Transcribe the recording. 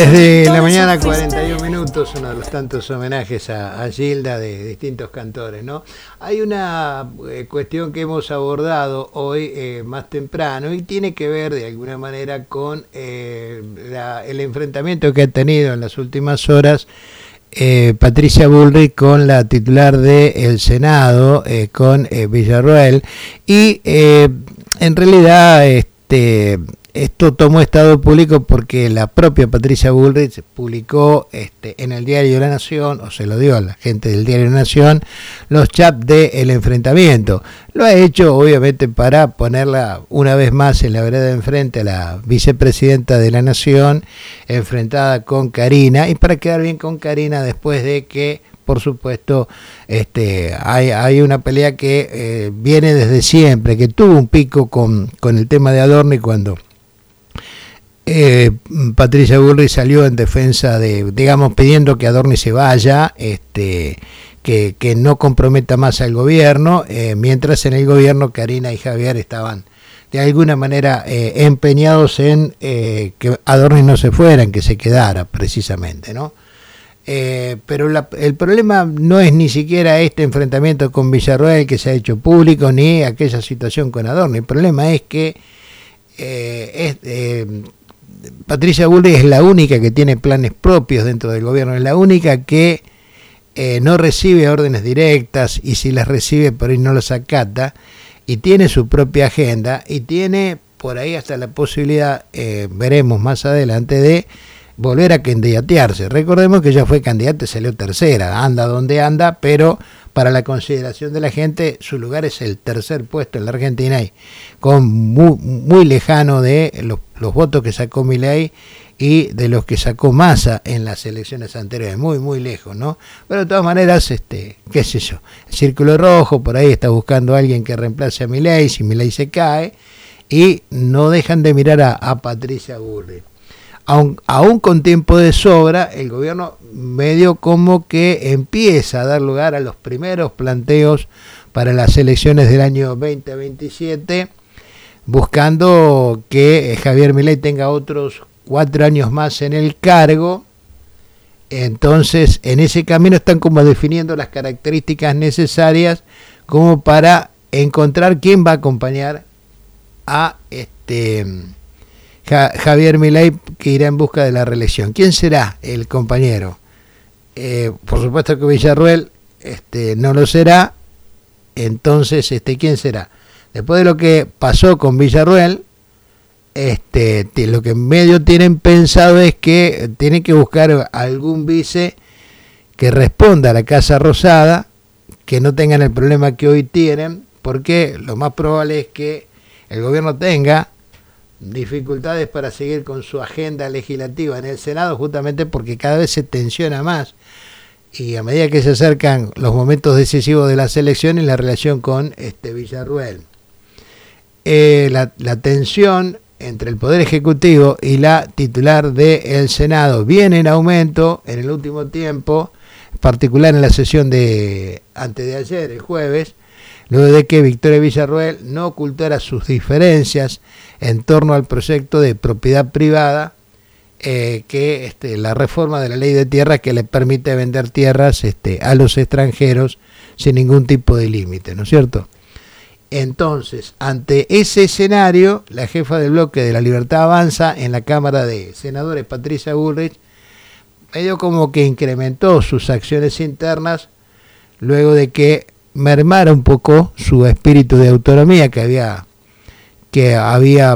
Desde la mañana 41 minutos, uno de los tantos homenajes a Gilda de distintos cantores, ¿no? Hay una cuestión que hemos abordado hoy más temprano y tiene que ver de alguna manera con el enfrentamiento que ha tenido en las últimas horas Patricia Bullrich con la titular del Senado, con Villarroel, y en realidad esto tomó estado público porque la propia Patricia Bullrich publicó en el diario La Nación, o se lo dio a la gente del diario La Nación, los chats del enfrentamiento. Lo ha hecho obviamente para ponerla una vez más en la vereda de enfrente a la vicepresidenta de La Nación, enfrentada con Karina, y para quedar bien con Karina después de que, por supuesto, hay una pelea que viene desde siempre, que tuvo un pico con el tema de Adorni cuando Patricia Bullrich salió en defensa de, digamos, pidiendo que Adorni se vaya, que no comprometa más al gobierno, mientras en el gobierno Karina y Javier estaban de alguna manera empeñados en que Adorni no se fuera, en que se quedara precisamente, ¿no? Pero el problema no es ni siquiera este enfrentamiento con Villarroel que se ha hecho público, ni aquella situación con Adorni. El problema es que Patricia Bullrich es la única que tiene planes propios dentro del gobierno, es la única que no recibe órdenes directas, y si las recibe por ahí no las acata, y tiene su propia agenda, y tiene por ahí hasta la posibilidad, veremos más adelante, de volver a candidatearse. Recordemos que ella fue candidata y salió tercera, anda donde anda, pero para la consideración de la gente su lugar es el tercer puesto en la Argentina, y con muy lejano de los votos que sacó Milei y de los que sacó Massa en las elecciones anteriores, muy lejos, ¿no? Pero de todas maneras, qué sé yo, el Círculo Rojo por ahí está buscando a alguien que reemplace a Milei si Milei se cae, y no dejan de mirar a Patricia Bullrich. Aún con tiempo de sobra, el gobierno medio como que empieza a dar lugar a los primeros planteos para las elecciones del año 2027, buscando que Javier Milei tenga otros 4 años más en el cargo. Entonces, en ese camino están como definiendo las características necesarias como para encontrar quién va a acompañar a Javier Milei, que irá en busca de la reelección. ¿Quién será el compañero? Por supuesto que Villarroel no lo será. Entonces, ¿quién será? Después de lo que pasó con Villarroel, lo que medio tienen pensado es que tienen que buscar algún vice que responda a la Casa Rosada, que no tengan el problema que hoy tienen, porque lo más probable es que el gobierno tenga dificultades para seguir con su agenda legislativa en el Senado, justamente porque cada vez se tensiona más, y a medida que se acercan los momentos decisivos de las elecciones, la relación con Villarroel, la tensión entre el Poder Ejecutivo y la titular del Senado viene en aumento en el último tiempo, en particular en la sesión de antes de ayer, el jueves, luego de que Victoria Villarroel no ocultara sus diferencias en torno al proyecto de propiedad privada, que la reforma de la ley de tierras que le permite vender tierras a los extranjeros sin ningún tipo de límite, ¿no es cierto? Entonces, ante ese escenario, la jefa del bloque de La Libertad Avanza en la Cámara de Senadores, Patricia Bullrich, medio como que incrementó sus acciones internas luego de que mermara un poco su espíritu de autonomía que había